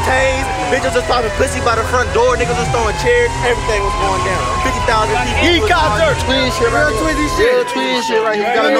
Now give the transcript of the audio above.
chains. Bitches was popping pussy by the front door. Niggas was throwing chairs. Everything was going down. 50,000 people. He concert. Twin shit right here. Real Twizzy shit. Real twin shit right here. You gotta know